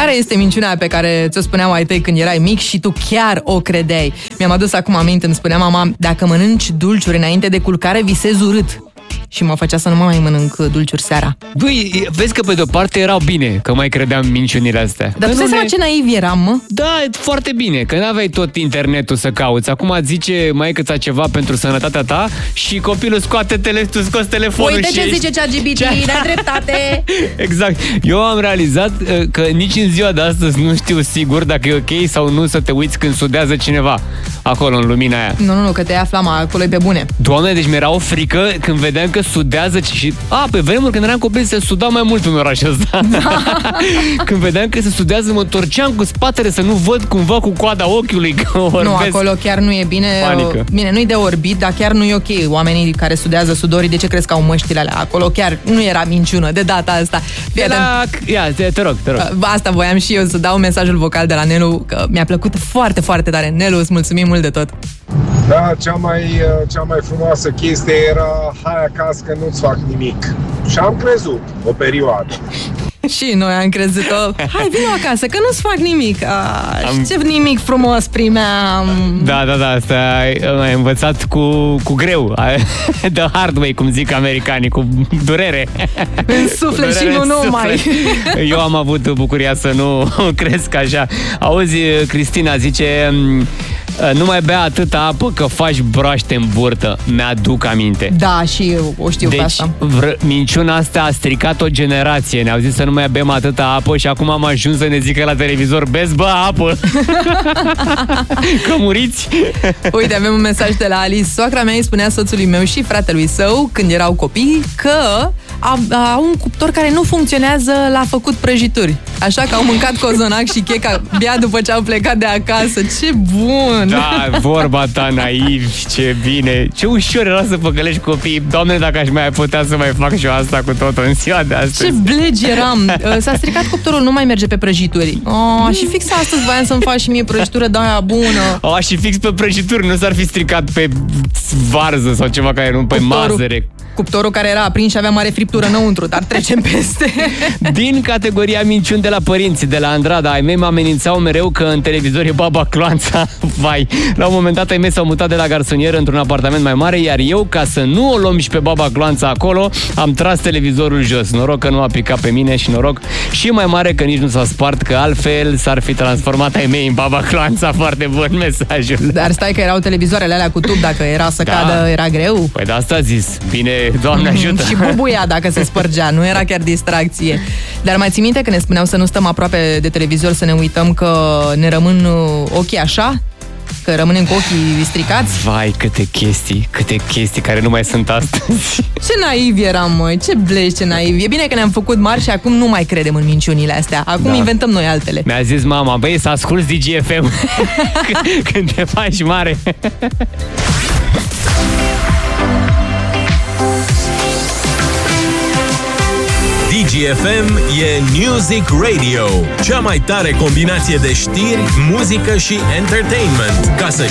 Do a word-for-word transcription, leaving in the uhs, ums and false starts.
Care este minciuna pe care ți-o spuneau ai tăi când erai mic și tu chiar o credeai? Mi-am adus acum aminte, îmi spunea mama, dacă mănânci dulciuri înainte de culcare, visezi urât. Și mă făcea să nu mai mănânc dulciuri seara. Băi, vezi că pe de-o parte erau bine, că mai credeam minciunile astea. Dar tu ne... seama ce naiv eram, mă? Da, foarte bine, că n-aveai tot internetul să cauți. Acum îți zice maică-ța ceva pentru sănătatea ta și copilul scoate tele... tu scoți telefonul. Uite și ce ești... zice ChatGPT, ne-a dreptate. Exact. Eu am realizat că nici în ziua de astăzi nu știu sigur dacă e ok sau nu să te uiți când sudează cineva acolo în lumina aia. Nu, nu, nu, că te ia flama, acolo e pe bune. Doamne, deci mi-era o frică când vedeam că sudează și... A, pe vremuri când eram copil se sudau mai mult în orașul ăsta. Da. Când vedeam că se sudează, mă torceam cu spatele să nu văd cumva cu coada ochiului că orbesc. Nu, acolo chiar nu e bine. Panică. Bine, nu-i de orbit, dar chiar nu e ok. Oamenii care sudează sudorii, de ce crezi că au măștile alea? Acolo chiar nu era minciună de data asta. De la... Ia, te, te rog, te rog. Asta voiam și eu să dau mesajul vocal de la Nelu, că mi-a plăcut foarte, foarte tare. Nelu, îți mulțumim mult de tot. Da, cea mai, cea mai frumoasă chestie era hai acasă că nu-ți fac nimic. Și am crezut o perioadă. Și noi am crezut-o. Hai, vino acasă, că nu-ți fac nimic. A, am... Ce nimic frumos primeam. Da, da, da, asta ai învățat cu, cu greu. The hard way, cum zic americanii, cu durere. În suflet și nu numai. Eu am avut bucuria să nu cresc așa. Auzi, Cristina zice... Nu mai bea atâta apă că faci broaște în burtă. Mi-aduc aminte. Da, și eu o știu deci, pe asta. Deci, minciuna asta a stricat o generație. Ne-au zis să nu mai bem atâta apă și acum am ajuns să ne zică la televizor, beți, bă, apă. Că muriți. Uite, avem un mesaj de la Alice. Soacra mea îi spunea soțului meu și fratelui său, când erau copii, că au un cuptor care nu funcționează la făcut prăjituri. Așa că au mâncat cozonac și chec abia după ce au plecat de acasă. Ce bun! Da, vorba ta naiv, ce bine. Ce ușor era să păcălești copiii. Doamne, dacă aș mai putea să mai fac și eu asta cu totul în ziua de astăzi. Ce blegi eram! S-a stricat cuptorul, nu mai merge pe prăjituri. Oh, și fix astăzi voiam să-mi faci și mie prăjitură de aia bună. Oh, și fix pe prăjituri, nu s-ar fi stricat pe varză sau ceva care nu, pe Cuptorul. mazăre. Cuptorul care era aprins și avea mare friptură înăuntru, dar trecem peste. Din categoria minciuni de la părinții, de la Andrada, ai mei mă amenințau mereu că în televizor e Baba Cloanța. Vai! La un moment dat ai mei s-au mutat de la garsonieră într-un apartament mai mare, iar eu, ca să nu o luăm și pe Baba Cloanța acolo, am tras televizorul jos. Noroc că nu a picat pe mine și noroc și mai mare că nici nu s-a spart, că altfel s-ar fi transformat ai mei în Baba Cloanța. Foarte bun mesajul. Dar stai că erau televizoarele alea cu tub, dacă era să Da. cadă, era greu. Păi de asta a zis. Bine, Doamne ajută. Și bubuia dacă se spărgea, nu era chiar distracție. Dar mai ții minte că ne spuneau să nu stăm aproape de televizor, să ne uităm că ne rămân ochii așa? Că rămânem cu ochii stricați? Vai, câte chestii, câte chestii care nu mai sunt astăzi. Ce naivi eram, măi, ce bleci, ce naivi. E bine că ne-am făcut mari și acum nu mai credem în minciunile astea. Acum Da. inventăm noi altele. Mi-a zis mama, băi, să asculți D G F M când te faci mare. D G F M e Music Radio, cea mai tare combinație de știri, muzică și entertainment. Ca să